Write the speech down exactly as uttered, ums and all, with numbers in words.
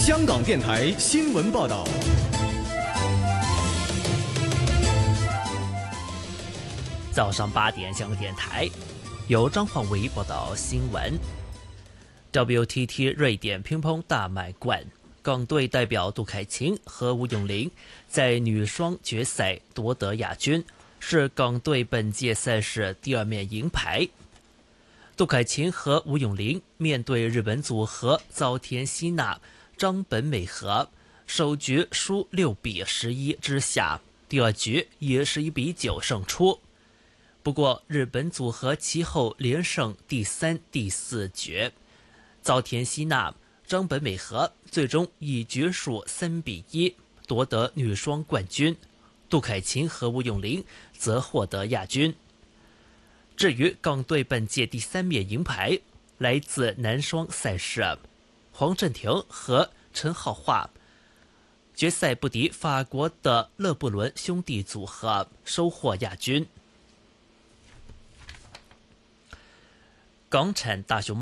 香港电台新闻报道。 早上八点，香港电台由张焕维报道新闻。W T T 瑞典乒乓大满贯，港队代表杜凯琴和吴永玲在女双决赛夺得亚军，是港队本届赛事第二面银牌。杜凯琴和吴永玲面对日本组合早田希娜、张本美和，首局输六比十一之下，第二局以十一比九胜出。不过，日本组合其后连胜第三、第四局，早田希娜、张本美和最终以局数三比一夺得女双冠军，杜凯琴和吴永玲则获得亚军。至于港队本届第三面银牌，来自男双赛事，黄镇廷和陈浩华决赛不敌法国的勒布伦兄弟组合，收获亚军。港产大熊